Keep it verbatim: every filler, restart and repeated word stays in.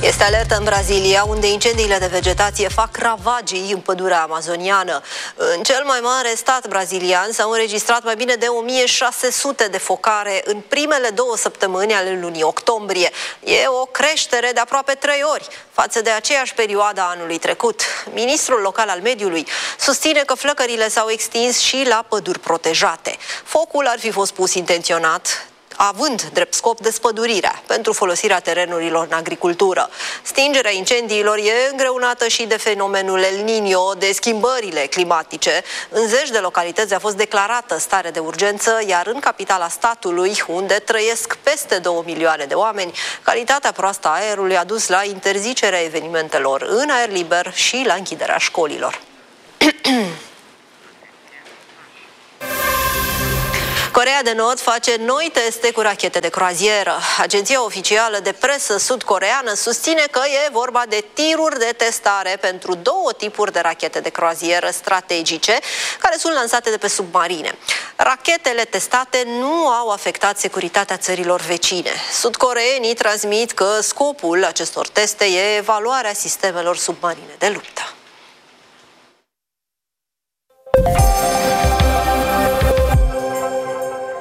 Este alertă în Brazilia, unde incendiile de vegetație fac ravagii în pădurea amazoniană. În cel mai mare stat brazilian s-au înregistrat mai bine de o mie șase sute de focare în primele două săptămâni ale lunii octombrie. E o creștere de aproape trei ori față de aceeași perioadă a anului trecut. Ministrul local al mediului susține că flăcările s-au extins și la păduri protejate. Focul ar fi fost pus intenționat, având drept scop despădurirea pentru folosirea terenurilor în agricultură. Stingerea incendiilor e îngreunată și de fenomenul El Niño, de schimbările climatice. În zeci de localități a fost declarată stare de urgență, iar în capitala statului, unde trăiesc peste două milioane de oameni, calitatea proastă a aerului a dus la interzicerea evenimentelor în aer liber și la închiderea școlilor. Coreea de Nord face noi teste cu rachete de croazieră. Agenția oficială de presă sud-coreeană susține că e vorba de tiruri de testare pentru două tipuri de rachete de croazieră strategice care sunt lansate de pe submarine. Rachetele testate nu au afectat securitatea țărilor vecine. Sud-coreenii transmit că scopul acestor teste e evaluarea sistemelor submarine de luptă.